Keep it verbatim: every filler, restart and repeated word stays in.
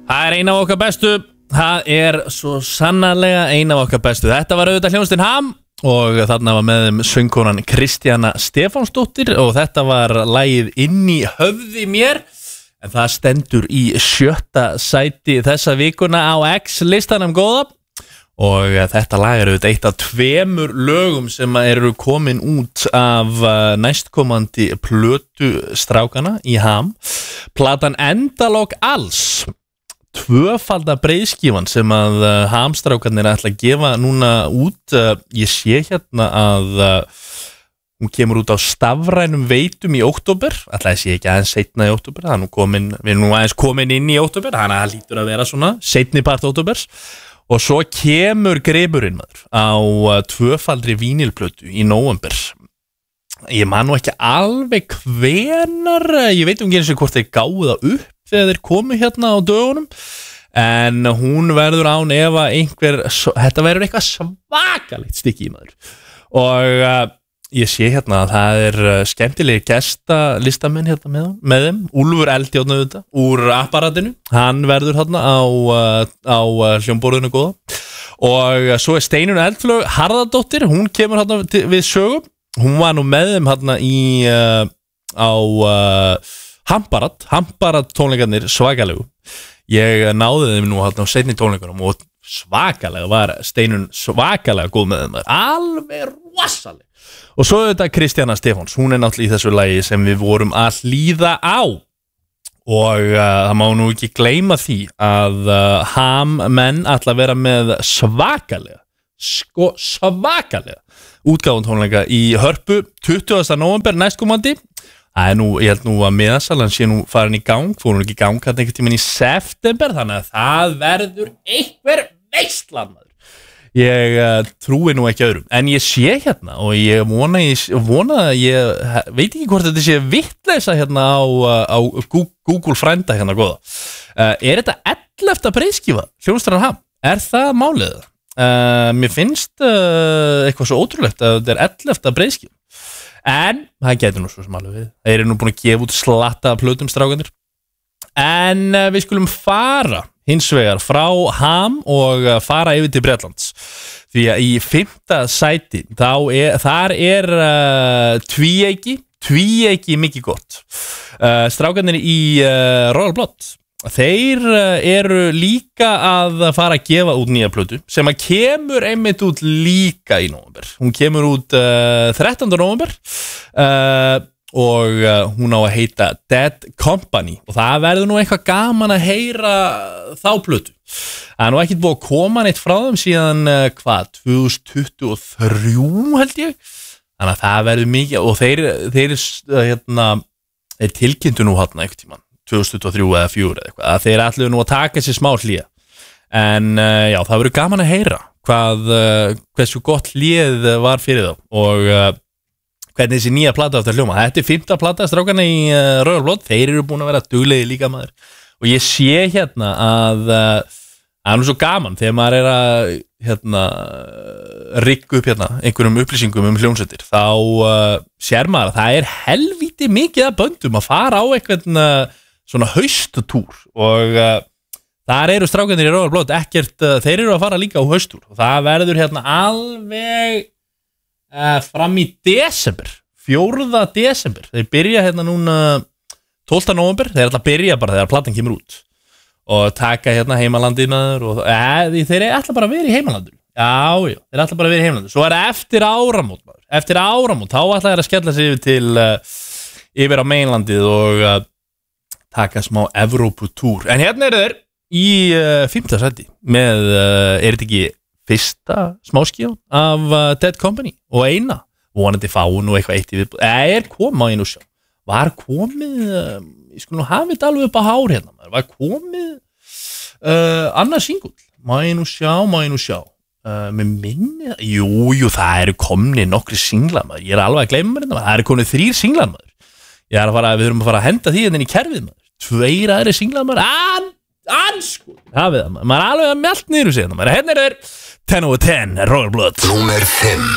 Það er eina af okkar bestu. Það er svo sannarlega eina af okkar bestu. Þetta var auðvitað hljómsveitin Ham og þarna var með þeim söngkonan Kristjana Stefánsdóttir og þetta var lagið Inn í höfði mér. En það stendur í sjötta sæti þessa vikuna á X-listanum góða. Og þetta lag er auðvitað eitt af tveimur lögum sem eru komin út af næstkomandi plötu strákana í Ham. Platan Endalok Alls, tvöfalda breiðskífan sem að Ham-strákarnir ætla að gefa núna út. Ég sé hérna að hún kemur út á stafrænum veitum í október. Ætla ég sé ekki aðeins seinna í október. Það er nú komin, við erum nú aðeins komin inn í október. Þannig að það lítur að vera svona seinni part októbers. Og svo kemur gripurinn maður á tvöfaldri vínilplötu í nóvember. Ég man nú ekki alveg hvenar, ég veit um ekki eins og hvort þeir gáðu það upp þegar þeir komu hérna á dögunum. En hún verður án ef að einhver, þetta verður eitthvað svakalegt stykki í maður. Og uh, ég sé hérna að það er skemmtilegi gestalistamenn hérna með, með þeim. Úlfur Eldjárn auðvitað úr apparatinu. Hann verður hérna á, á hljómborðinu góða. Og svo er Steinunn Eldflaug Harðardóttir. Hún kemur hérna við sögum. Hún var nú með þeim hérna í, uh, á uh, Hamparat. Hamparat tónleikarnir svakalegu. Ég náði þeim nú hérna á seinni tónleikunum og svakalega var Steinunn svakalega góð með þeim. Alveg rosaleg. Og svo er þetta Kristjana Stefáns, hún er náttúrulega í þessu lagi sem við vorum að hlýða á. Og uh, það má nú ekki gleyma því að uh, Ham menn ætla að vera með svakalega, sko svakalega útgáfun tónleika í Hörpu tuttugasta nóvember næstkomandi. Það er nú, ég held nú að miðasalan sé nú farin í gang, fór nú ekki í gang hérna einhvern tímann í september, þannig að það verður einhver veislan maður. Ég uh, trúi nú ekki öðrum. En ég sé hérna og ég vona, ég vona ég veit ekki hvort þetta sé vitleisa hérna á, á Google frænda hérna góða. Uh, er þetta ellefta breiðskífa hljómsveitar Ham? Er það málið? Uh, mér finnst uh, eitthvað svo ótrúlegt að þetta er ellefta breiðskífa. En það getur nú svo sem alveg við. Þeir eru nú búin að gefa út slatta af plötum strákanir. En uh, við skulum fara hins vegar frá Ham og fara yfir til Bretlands. Því að í fimmta sæti þá er, þar er uh, tvíeiki, tvíeiki mikið gott. Uh, strákarnir í uh, Royal Blood, þeir uh, eru líka að fara að gefa út nýja plötu sem að kemur einmitt út líka í nóvember. Hún kemur út uh, þrettánda nóvember. Uh, og uh, hún á að heita Dead Company og það verður nú eitthvað gaman að heyra þá plötu. Það er nú ekkert búið að koma neitt frá þeim síðan uh, hvað, tvö þúsund tuttugu og þrjú held ég. Þannig að það verður mikið og þeir, þeir, uh, hérna, þeir tilkynntu nú hérna einhvern tímann tvö þúsund tuttugu og þrjú eða fjögur eða eitthvað að þeir ætluðu nú að taka sér smá hlýja. En uh, já, það verður gaman að heyra hvað, uh, hversu gott hlýð var fyrir þá og uh, hvernig þessi nýja plata átt að hljóma. Þetta er fimmta plata strákana í uh, Royal Blood. Þeir eru búin að vera duglegi líka maður. Og ég sé hérna að uh, það er nú svo gaman þegar maður er að hérna, rigga upp hérna einhverjum upplýsingum um hljómsveitir. Þá uh, sér maður að það er helvíti mikið að böndum að fara á eitthvað uh, svona hausttúr. Og uh, þar eru strákanir í Royal Blood ekkert, uh, þeir eru að fara líka á hausttúr. Og það verður hérna alveg Uh, fram í desember, fjórða desember. Þeir byrja hérna núna tólfta nóvember, þeir ætla að byrja bara þegar platan kemur út og taka hérna heimalandið maður og uh, þeir ætla bara að vera í heimalandinu. Já, já, þeir ætla bara að vera í heimalandinu. Svo er eftir áramót maður, eftir áramót þá ætla þeir að skella sig yfir til uh, yfir á mainlandið og uh, taka smá Evróputúr. En hérna eru þeir í uh, fimmta sæti með, uh, er þetta ekki fyrsta smáskíðan af uh, Dead Company og eina vonandi fáin og eitthvað eitt í viðbúð er koma á einu sjá var komið uh, ég skulle nú hafa þetta alveg upp á hár hérna var komið uh, annar singull má ég nú sjá, má ég nú sjá uh, með minni, jú, jú, það eru komni nokkri singlar maður, ég er alveg að gleyma mér þetta, það eru komið þrýr singlar maður ég er að fara, við þurfum að fara að henda því inn í kerfið maður, tveir aðri singlar maður an, an, sko, hafið það maður maður er alveg að mjalt niður úr sig hérna maður, hérna er þeir ten over ten, Royal Blood. Númer fimm.